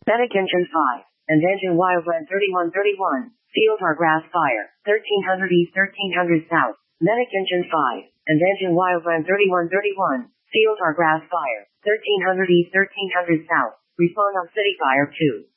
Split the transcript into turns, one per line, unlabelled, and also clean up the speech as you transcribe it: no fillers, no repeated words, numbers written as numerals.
Medic Engine 5, and Engine Wildland 3131, Field or Grass Fire, 1300 East 1300 South. Medic Engine 5, and Engine Wildland 3131, Field or Grass Fire, 1300 East 1300 South. Respond on City Fire 2.